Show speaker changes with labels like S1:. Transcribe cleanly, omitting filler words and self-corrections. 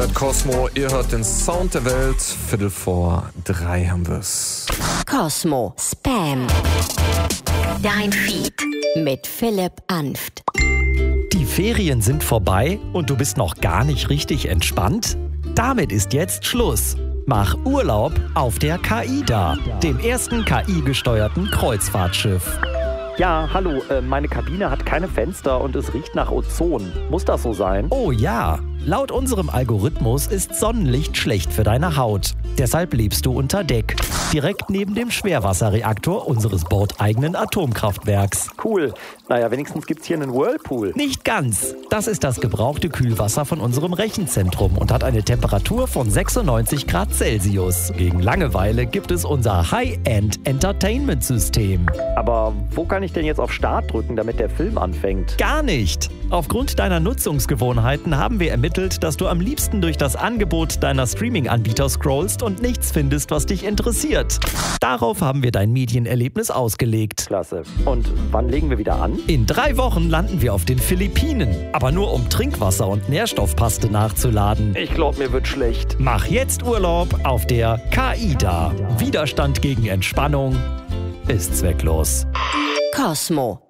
S1: hört Cosmo, ihr hört den Sound der Welt. 2:45 haben wir's.
S2: Cosmo Spam. Dein Feed mit Philipp Anft.
S3: Die Ferien sind vorbei und du bist noch gar nicht richtig entspannt? Damit ist jetzt Schluss. Mach Urlaub auf der KAIDA, dem ersten KI-gesteuerten Kreuzfahrtschiff.
S4: Ja, hallo, meine Kabine hat keine Fenster und es riecht nach Ozon. Muss das so sein?
S3: Oh ja, laut unserem Algorithmus ist Sonnenlicht schlecht für deine Haut. Deshalb lebst du unter Deck, direkt neben dem Schwerwasserreaktor unseres bordeigenen Atomkraftwerks.
S4: Cool. Naja, wenigstens gibt's hier einen Whirlpool.
S3: Nicht ganz. Das ist das gebrauchte Kühlwasser von unserem Rechenzentrum und hat eine Temperatur von 96 Grad Celsius. Gegen Langeweile gibt es unser High-End-Entertainment-System.
S4: Aber wo kann ich denn jetzt auf Start drücken, damit der Film anfängt?
S3: Gar nicht. Aufgrund deiner Nutzungsgewohnheiten haben wir ermittelt, dass du am liebsten durch das Angebot deiner Streaming-Anbieter scrollst und nichts findest, was dich interessiert. Darauf haben wir dein Medienerlebnis ausgelegt.
S4: Klasse. Und wann legen wir wieder an?
S3: In 3 Wochen landen wir auf den Philippinen, aber nur um Trinkwasser und Nährstoffpaste nachzuladen.
S4: Ich glaube, mir wird schlecht.
S3: Mach jetzt Urlaub auf der KAIDA. Widerstand gegen Entspannung ist zwecklos.
S2: Cosmo